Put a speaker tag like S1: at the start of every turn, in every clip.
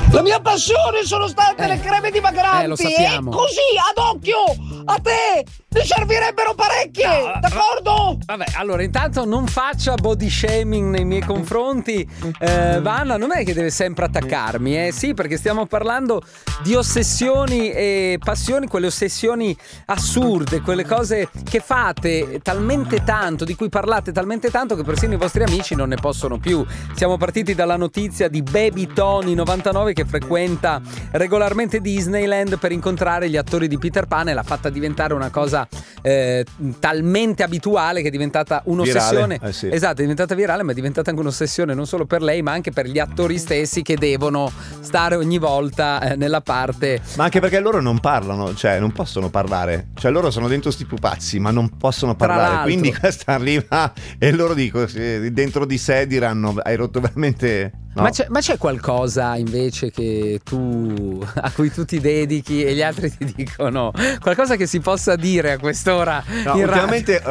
S1: La mia passione sono state le creme dimagranti.
S2: Lo sappiamo.
S1: E così, ad occhio, a te ne servirebbero parecchie, d'accordo?
S2: Vabbè, allora intanto non faccia body shaming nei miei confronti. Vanna, non è che deve sempre attaccarmi, sì, perché stiamo parlando di ossessioni e passioni, quelle ossessioni assurde, quelle cose che fate talmente tanto, di cui parlate talmente tanto che persino i vostri amici non ne possono più. Siamo partiti dalla notizia di Baby Tony 99 che frequenta regolarmente Disneyland per incontrare gli attori di Peter Pan, e l'ha fatta diventare una cosa talmente abituale che è diventata un'ossessione.
S3: Virale, sì.
S2: Esatto, è diventata virale, ma è diventata anche un'ossessione non solo per lei ma anche per gli attori stessi, che devono stare ogni volta nella parte.
S3: Ma anche perché loro non parlano, cioè non possono parlare, cioè loro sono dentro sti pupazzi ma non possono parlare, quindi questa arriva e loro dentro di sé diranno hai rotto veramente. No.
S2: Ma c'è qualcosa invece che a cui tu ti dedichi e gli altri ti dicono qualcosa che si possa dire a quest'ora?
S3: No, ultimamente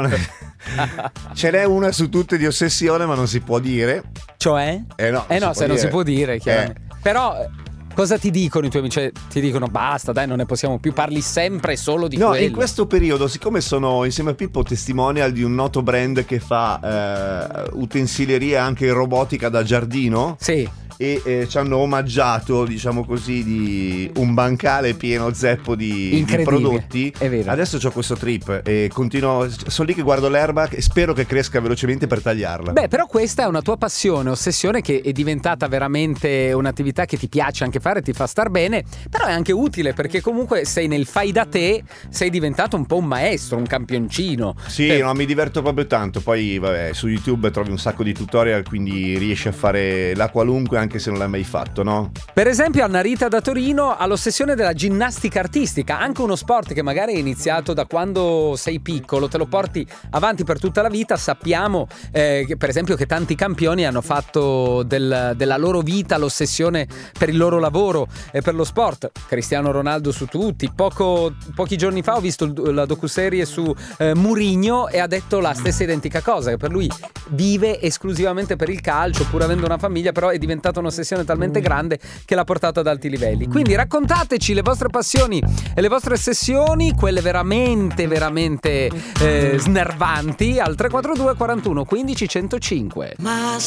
S3: ce n'è una su tutte di ossessione, ma non si può dire.
S2: Cioè?
S3: No,
S2: non si può dire, chiaramente. Però cosa ti dicono i tuoi amici? Cioè, ti dicono basta, dai, non ne possiamo più, parli sempre solo di quello.
S3: No, in questo periodo, siccome sono insieme a Pippo testimonial di un noto brand che fa utensileria anche in robotica da giardino.
S2: Sì.
S3: E ci hanno omaggiato, diciamo così, di un bancale pieno zeppo di prodotti.
S2: È vero.
S3: Adesso c'ho questo trip e continuo, sono lì che guardo l'erba e spero che cresca velocemente per tagliarla.
S2: Beh, però questa è una tua passione, ossessione, che è diventata veramente un'attività che ti piace anche fare, ti fa star bene, però è anche utile perché comunque sei nel fai da te, sei diventato un po' un maestro, un campioncino.
S3: Sì, no, mi diverto proprio tanto. Poi vabbè, su YouTube trovi un sacco di tutorial, quindi riesci a fare la qualunque anche se non l'hai mai fatto, no?
S2: Per esempio Anna Rita da Torino ha l'ossessione della ginnastica artistica, anche uno sport che magari è iniziato da quando sei piccolo, te lo porti avanti per tutta la vita. Sappiamo che, per esempio, che tanti campioni hanno fatto della loro vita l'ossessione per il loro lavoro e per lo sport. Cristiano Ronaldo su tutti. Pochi giorni fa ho visto la docuserie su Mourinho e ha detto la stessa identica cosa, che per lui vive esclusivamente per il calcio, pur avendo una famiglia, però è diventata un'ossessione talmente grande che l'ha portato ad alti livelli. Quindi raccontateci le vostre passioni e le vostre ossessioni, quelle veramente veramente snervanti, al 342 41 15 105.